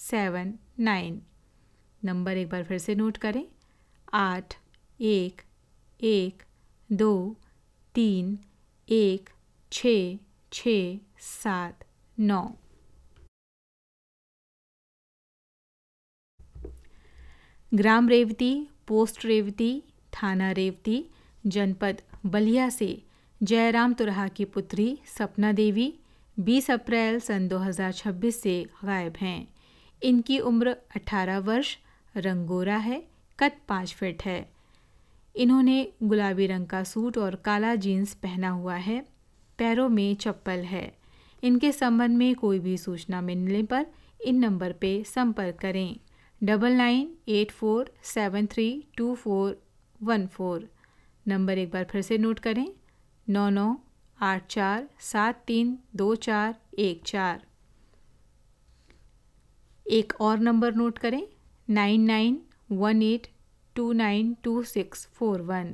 814-874-8279। Number एक बार फिर से नोट करें, 8112316679। ग्राम रेवती, पोस्ट रेवती, थाना रेवती, जनपद बलिया से जयराम तुरहा की पुत्री सपना देवी 20 अप्रैल सन 2026 से गायब हैं। इनकी उम्र 18 वर्ष, रंग गोरा है, कद 5 फीट है। इन्होंने गुलाबी रंग का सूट और काला जीन्स पहना हुआ है। पैरों में चप्पल है। इनके संबंध में कोई भी सूचना मिलने पर इन नंबर पे संपर्क करें, 9984732414। नंबर एक बार फिर से नोट करें, 9984732414। एक और नंबर नोट करें, 9918292641,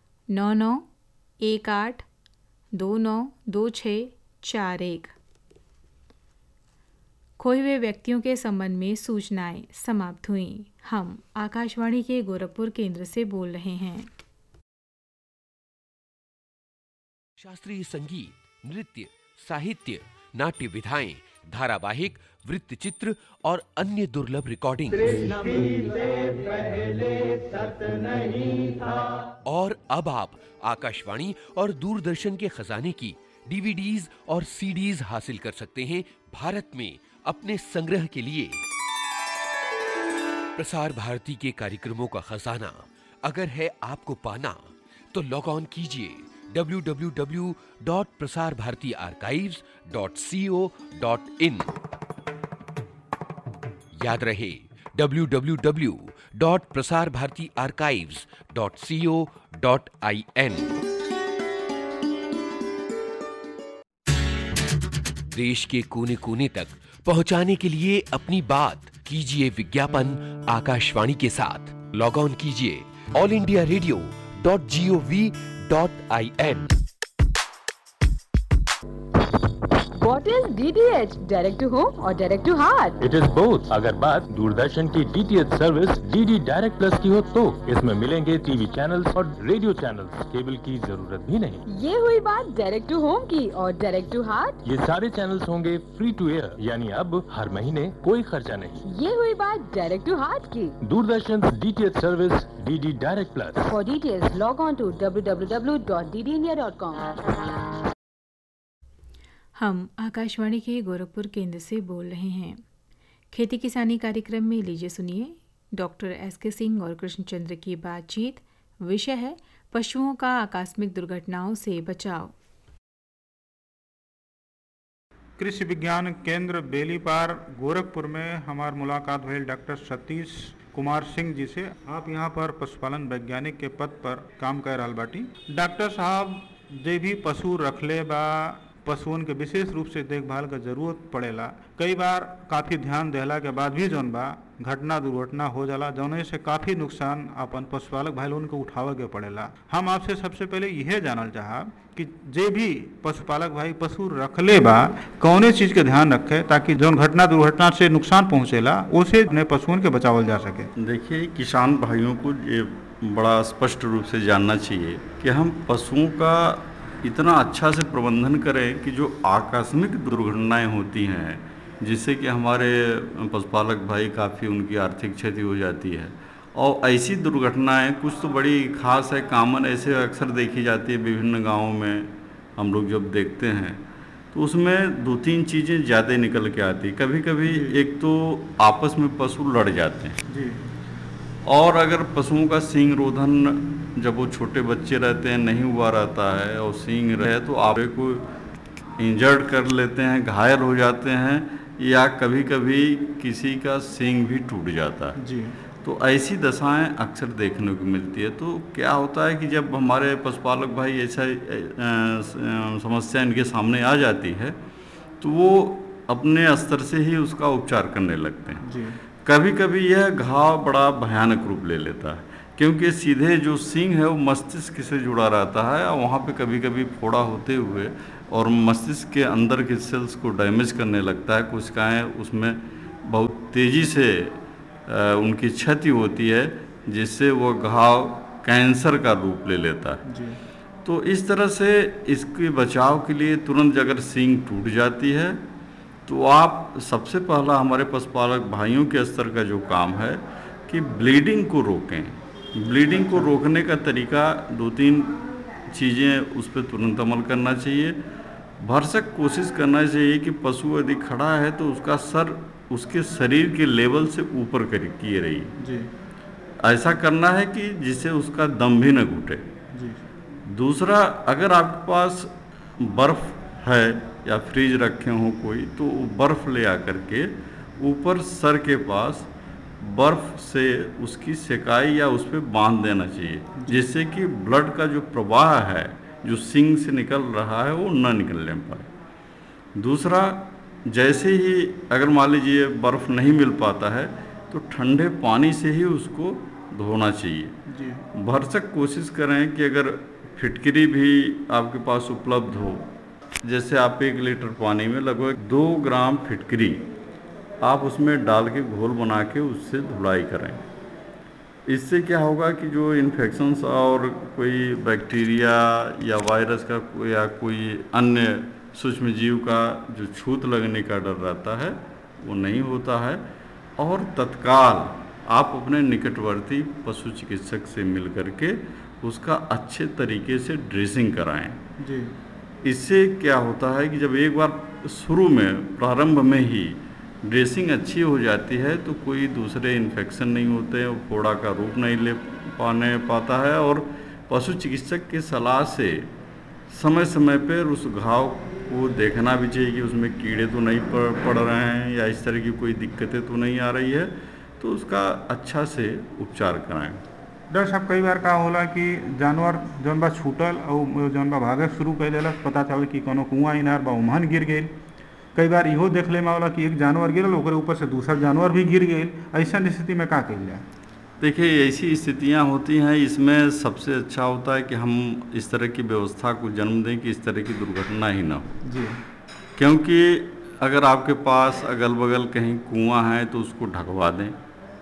9918292641। खोए हुए व्यक्तियों के संबंध में सूचनाएं समाप्त हुई। हम आकाशवाणी के गोरखपुर केंद्र से बोल रहे हैं। शास्त्रीय संगीत, नृत्य, साहित्य, नाट्य विधाएं, धारावाहिक, वृत्तचित्र और अन्य दुर्लभ रिकॉर्डिंग। और अब आप आकाशवाणी और दूरदर्शन के खजाने की डीवीडीज और सीडीज हासिल कर सकते हैं भारत में अपने संग्रह के लिए। प्रसार भारती के कार्यक्रमों का खजाना अगर है आपको पाना, तो लॉग ऑन कीजिए www.prasarbhartiarchives.co.in। याद रहे www.prasarbhartiarchives.co.in। देश के कोने कोने तक पहुंचाने के लिए अपनी बात कीजिए विज्ञापन आकाशवाणी के साथ। लॉग ऑन कीजिए allindiaradio.gov.in। What is DTH? Direct to home or direct to heart? It is both। अगर बात दूरदर्शन की DTH service DD direct plus की हो तो इसमें मिलेंगे टीवी चैनल्स और रेडियो चैनल्स। केबल की जरूरत भी नहीं। ये हुई बात डायरेक्ट टू होम की। और डायरेक्ट टू हार्ट? ये सारे चैनल्स होंगे फ्री टू एयर, यानी अब हर महीने कोई खर्चा नहीं। ये हुई बात डायरेक्ट टू हार्ट की। Doordarshan DTH service DD direct plus. For details log on to www.ddindia.com। हम आकाशवाणी के गोरखपुर केंद्र से बोल रहे हैं। खेती किसानी कार्यक्रम में लीजिए सुनिए डॉक्टर एस.के. सिंह और कृष्णचंद्र की बातचीत। विषय है पशुओं का आकस्मिक दुर्घटनाओं से बचाव। कृषि विज्ञान केंद्र बेलीपार गोरखपुर में हमार मुलाकात भइल डॉक्टर सतीश कुमार सिंह जी से। आप यहाँ पर पशुपालन वैज्ञानिक के पद पर काम कर रहल बाटी। डॉक्टर साहब, जे भी पशु रखले बा, पशुओं के विशेष रूप से देखभाल का जरूरत पड़ेला। कई बार काफ़ी ध्यान देला के बाद भी जौन बा घटना दुर्घटना हो जाला, जौने से काफ़ी नुकसान अपन पशुपालक भाई लोगन को उठावे के पड़ेला। हम आपसे सबसे पहले यह जानल चाहब कि जे भी पशुपालक भाई पशु रखले बा कौने चीज़ के ध्यान रखे ताकि जौन घटना दुर्घटना से नुकसान पहुँचेला उसे अपने पशुओं के बचावल जा सके। देखिए, किसान भाइयों को ये बड़ा स्पष्ट रूप से जानना चाहिए कि हम पशुओं का इतना अच्छा से प्रबंधन करें कि जो आकस्मिक दुर्घटनाएं होती हैं जिससे कि हमारे पशुपालक भाई काफ़ी उनकी आर्थिक क्षति हो जाती है। और ऐसी दुर्घटनाएं कुछ तो बड़ी खास है, कॉमन ऐसे अक्सर देखी जाती है विभिन्न गांवों में। हम लोग जब देखते हैं तो उसमें 2-3 चीज़ें ज़्यादा निकल के आती। कभी कभी एक तो आपस में पशु लड़ जाते हैं जी। और अगर पशुओं का सींग रोधन जब वो छोटे बच्चे रहते हैं नहीं हुआ रहता है और सींग रहे तो आप को इंजर्ड कर लेते हैं, घायल हो जाते हैं, या कभी कभी किसी का सींग भी टूट जाता है जी। तो ऐसी दशाएं अक्सर देखने को मिलती है। तो क्या होता है कि जब हमारे पशुपालक भाई ऐसा समस्या इनके सामने आ जाती है तो वो अपने स्तर से ही उसका उपचार करने लगते हैं जी। कभी कभी यह घाव बड़ा भयानक रूप ले लेता है क्योंकि सीधे जो सींग है वो मस्तिष्क से जुड़ा रहता है और वहाँ पे कभी कभी फोड़ा होते हुए और मस्तिष्क के अंदर के सेल्स को डैमेज करने लगता है, कोशिकाएं उसमें बहुत तेज़ी से उनकी क्षति होती है, जिससे वो घाव कैंसर का रूप ले लेता है। जी। तो इस तरह से इसके बचाव के लिए तुरंत अगर सींग टूट जाती है तो आप सबसे पहला हमारे पशुपालक भाइयों के स्तर का जो काम है कि ब्लीडिंग को रोकें। ब्लीडिंग को रोकने का तरीका 2-3 चीज़ें उस पर तुरंत अमल करना चाहिए। भरसक कोशिश करना चाहिए कि पशु यदि खड़ा है तो उसका सर उसके शरीर के लेवल से ऊपर किए रहिए। जी। ऐसा करना है कि जिससे उसका दम भी न घुटे। जी। दूसरा, अगर आपके पास बर्फ़ है या फ्रिज रखे हों कोई, तो बर्फ़ ले आकर के ऊपर सर के पास बर्फ़ से उसकी सेकाई या उस पर बांध देना चाहिए, जिससे कि ब्लड का जो प्रवाह है जो सींग से निकल रहा है वो न निकलने पाए। दूसरा, जैसे ही अगर मान लीजिए बर्फ़ नहीं मिल पाता है तो ठंडे पानी से ही उसको धोना चाहिए। जी। भरसक कोशिश करें कि अगर फिटकरी भी आपके पास उपलब्ध हो, जैसे आप 1 लीटर पानी में लगभग 2 ग्राम फिटकरी आप उसमें डाल के घोल बना के उससे धुलाई करें। इससे क्या होगा कि जो इन्फेक्शंस और कोई बैक्टीरिया या वायरस का या कोई अन्य सूक्ष्म जीव का जो छूत लगने का डर रहता है वो नहीं होता है। और तत्काल आप अपने निकटवर्ती पशु चिकित्सक से मिल करके उसका अच्छे तरीके से ड्रेसिंग कराएं। जी। इससे क्या होता है कि जब एक बार शुरू में प्रारंभ में ही ड्रेसिंग अच्छी हो जाती है तो कोई दूसरे इन्फेक्शन नहीं होते, फोड़ा का रूप नहीं ले पाता है। और पशु चिकित्सक की सलाह से समय समय पर उस घाव को देखना भी चाहिए कि उसमें कीड़े तो नहीं पड़ रहे हैं या इस तरह की कोई दिक्कतें तो नहीं आ रही है, तो उसका अच्छा से उपचार कराएं। डॉक्टर साहब, कई बार का होला कि जानवर जौन बा छूटल और जौन बा भागे शुरू कर देलक, पता चल कि कोनो कुआं इनार बा उमहन गिर गई। कई बार इहो देखले में होला कि एक जानवर गिरल ओकरे ऊपर से दूसरा जानवर भी गिर गई। ऐसा स्थिति में का कइल जाए? देखिए, ऐसी स्थितियां होती हैं, इसमें सबसे अच्छा होता है कि हम इस तरह की व्यवस्था को जन्म दें कि इस तरह की दुर्घटना ही ना हो। जी। क्योंकि अगर आपके पास अगल बगल कहीं कुआं है तो उसको ढकवा दें।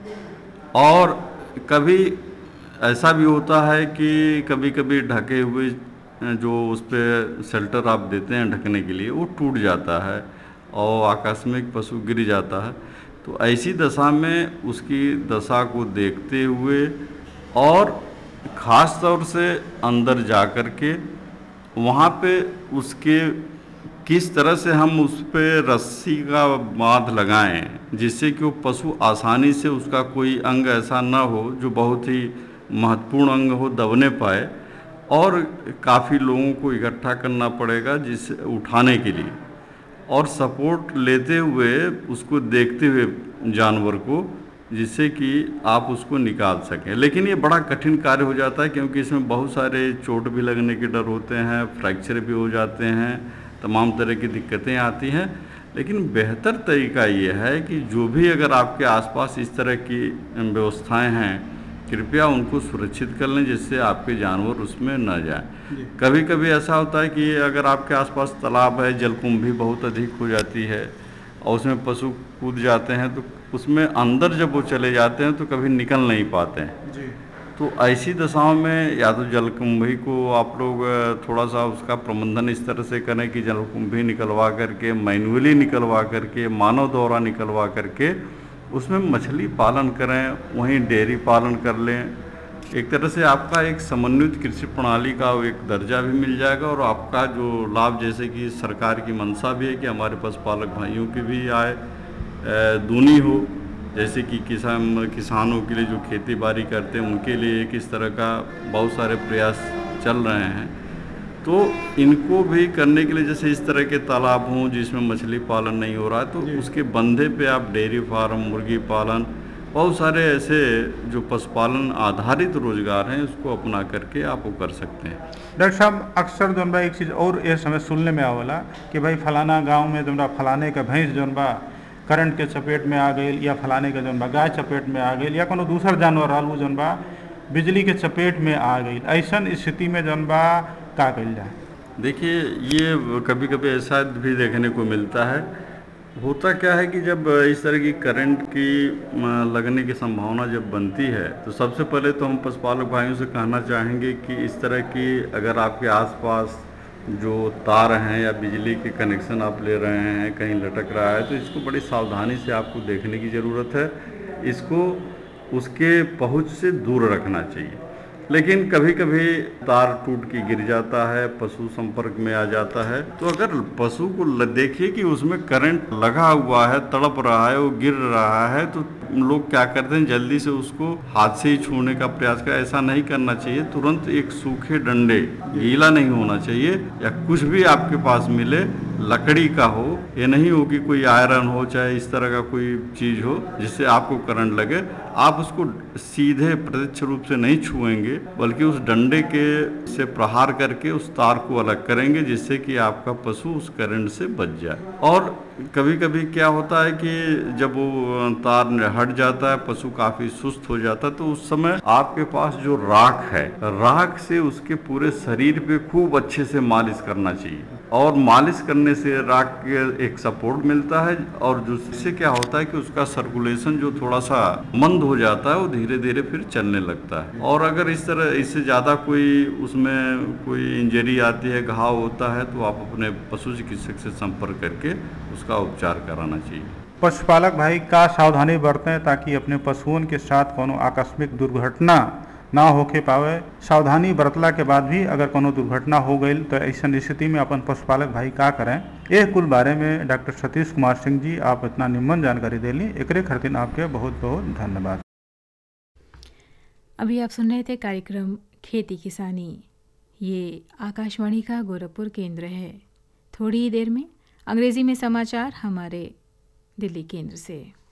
और कभी ऐसा भी होता है कि कभी कभी ढके हुए जो उस पर शेल्टर आप देते हैं ढकने के लिए वो टूट जाता है और आकस्मिक पशु गिर जाता है। तो ऐसी दशा में उसकी दशा को देखते हुए और ख़ास तौर से अंदर जा कर के वहाँ पे उसके किस तरह से हम उस पर रस्सी का बांध लगाएं जिससे कि वो पशु आसानी से उसका कोई अंग ऐसा ना हो जो बहुत ही महत्वपूर्ण अंग हो दबने पाए, और काफ़ी लोगों को इकट्ठा करना पड़ेगा जिस उठाने के लिए, और सपोर्ट लेते हुए उसको देखते हुए जानवर को, जिससे कि आप उसको निकाल सकें। लेकिन ये बड़ा कठिन कार्य हो जाता है क्योंकि इसमें बहुत सारे चोट भी लगने के डर होते हैं, फ्रैक्चर भी हो जाते हैं, तमाम तरह की दिक्कतें आती हैं। लेकिन बेहतर तरीका ये है कि जो भी अगर आपके आसपास इस तरह की व्यवस्थाएं हैं, कृपया उनको सुरक्षित कर लें जिससे आपके जानवर उसमें न जाएं। कभी कभी ऐसा होता है कि अगर आपके आसपास तालाब है, जलकुंभ भी बहुत अधिक हो जाती है और उसमें पशु कूद जाते हैं, तो उसमें अंदर जब वो चले जाते हैं तो कभी निकल नहीं पाते हैं। जी। तो ऐसी दशाओं में या तो जलकुंभी को आप लोग थोड़ा सा उसका प्रबंधन इस तरह से करें कि जलकुंभी निकलवा करके, मैनुअली निकलवा करके, मानव द्वारा निकलवा करके उसमें मछली पालन करें, वहीं डेयरी पालन कर लें। एक तरह से आपका एक समन्वित कृषि प्रणाली का एक दर्जा भी मिल जाएगा और आपका जो लाभ, जैसे कि सरकार की मंशा भी है कि हमारे पशुपालक भाइयों की भी आय दूनी हो, जैसे कि किसानों के लिए जो खेती बाड़ी करते हैं उनके लिए एक इस तरह का बहुत सारे प्रयास चल रहे हैं। तो इनको भी करने के लिए जैसे इस तरह के तालाब हों जिसमें मछली पालन नहीं हो रहा है तो उसके बंधे पे आप डेयरी फार्म, मुर्गी पालन, बहुत सारे ऐसे जो पशुपालन आधारित रोजगार हैं उसको अपना करके आप वो कर सकते हैं। डॉक्टर साहब, अक्सर जौन बा एक चीज़ और ये समय सुनने में आवेला कि भाई फलाना गांव में जौन बा फलाने का भैंस जौन बा करंट के चपेट में आ गई, या फलाने का जौन बा गाय चपेट में आ गई, या कोनो दूसर जानवर रहल जौन बा बिजली के चपेट में आ गई। ऐसा स्थिति में जौन बा का कइल जाए? देखिए, ये कभी कभी ऐसा भी देखने को मिलता है, होता क्या है कि जब इस तरह की करंट की लगने की संभावना जब बनती है, तो सबसे पहले तो हम पशुपालक भाइयों से कहना चाहेंगे कि इस तरह की अगर आपके आसपास जो तार हैं या बिजली के कनेक्शन आप ले रहे हैं कहीं लटक रहा है, तो इसको बड़ी सावधानी से आपको देखने की ज़रूरत है। इसको उसके पहुंच से दूर रखना चाहिए। लेकिन कभी कभी तार टूट के गिर जाता है, पशु संपर्क में आ जाता है, तो अगर पशु को देखिए कि उसमें करंट लगा हुआ है, तड़प रहा है, वो गिर रहा है, तो लोग क्या करते हैं, जल्दी से उसको हाथ से ही छूने का प्रयास करें। ऐसा नहीं करना चाहिए। तुरंत एक सूखे डंडे, गीला नहीं होना चाहिए, या कुछ भी आपके पास मिले लकड़ी का हो, ये नहीं हो कि कोई आयरन हो चाहे इस तरह का कोई चीज़ हो जिससे आपको करंट लगे, आप उसको सीधे प्रत्यक्ष रूप से नहीं छुएंगे, बल्कि उस डंडे के से प्रहार करके उस तार को अलग करेंगे, जिससे कि आपका पशु उस करंट से बच जाए। और कभी कभी क्या होता है कि जब वो तार हट जाता है, पशु काफ़ी सुस्त हो जाता है, तो उस समय आपके पास जो राख है, राख से उसके पूरे शरीर पे खूब अच्छे से मालिश करना चाहिए। और मालिश करने से राख के एक सपोर्ट मिलता है, और जिससे क्या होता है कि उसका सर्कुलेशन जो थोड़ा सा मंद हो जाता है, वो धीरे धीरे फिर चलने लगता है। और अगर इस तरह इससे ज़्यादा कोई उसमें कोई इंजरी आती है, घाव होता है, तो आप अपने पशु चिकित्सक से संपर्क करके उसका उपचार कराना चाहिए। पशुपालक भाई का सावधानी बरतें ताकि अपने पशुओं के साथ कोनो आकस्मिक दुर्घटना ना होके पावे। सावधानी बरतला के बाद भी अगर कोनो दुर्घटना हो गई तो ऐसा स्थिति में अपन पशुपालक भाई का करें, ये कुल बारे में डॉक्टर सतीश कुमार सिंह जी आप इतना निम्न जानकारी देली, एकरे खातिर आपके बहुत बहुत धन्यवाद। अभी आप सुन रहे थे कार्यक्रम खेती किसानी। ये आकाशवाणी का गोरखपुर केंद्र है। थोड़ी ही देर में अंग्रेजी में समाचार हमारे दिल्ली केंद्र से।